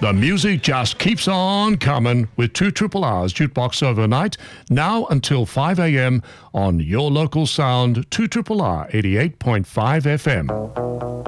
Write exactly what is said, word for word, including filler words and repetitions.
The music just keeps on coming with two Triple R's Jukebox Overnight, now until five a.m. on your local sound, two Triple R eighty-eight point five F M.